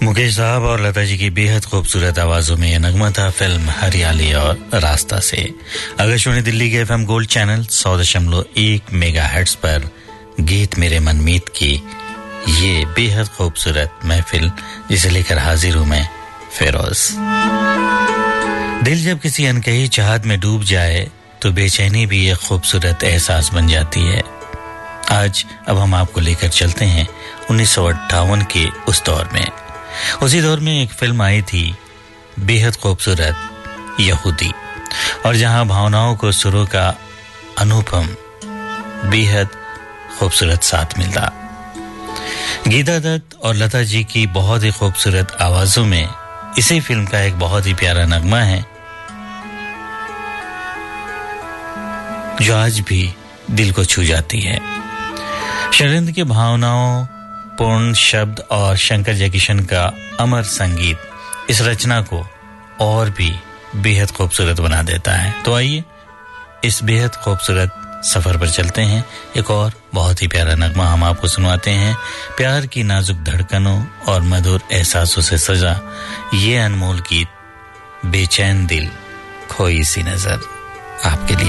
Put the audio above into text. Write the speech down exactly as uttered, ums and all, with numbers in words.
मुकेश साहब और लता जी की बेहद खूबसूरत आवाजों में यह नगमा था फिल्म हरियाली और रास्ता से। आकाशवाणी दिल्ली के एफएम गोल्ड चैनल सौ दशमलव एक मेगाहर्ट्ज पर गीत मेरे मनमीत की ये बेहद खूबसूरत महफिल जिसे लेकर हाजिर हूं मैं फिरोज। दिल जब किसी अनकही चाहत में डूब जाए तो बेचैनी भी एक खूबसूरत एहसास बन जाती है। आज अब हम आपको लेकर चलते हैं उन्नीस सौ अट्ठावन के उस दौर में। उसी दौर में एक फिल्म आई थी बेहद खूबसूरत यहूदी, और जहां भावनाओं को सुरों का अनुपम बेहद खूबसूरत साथ मिलता। गीता दत्त और लता जी की बहुत ही खूबसूरत आवाजों में इसी फिल्म का एक बहुत ही प्यारा नगमा है जो आज भी दिल को छू जाती है। शरद के भावनाओं पूर्ण शब्द और शंकर जयकिशन का अमर संगीत इस रचना को और भी बेहद खूबसूरत बना देता है। तो आइए इस बेहद खूबसूरत सफर पर चलते हैं। एक और बहुत ही प्यारा नगमा हम आपको सुनवाते हैं। प्यार की नाजुक धड़कनों और मधुर एहसासों से सजा ये अनमोल गीत बेचैन दिल खोई सी नजर आपके लिए।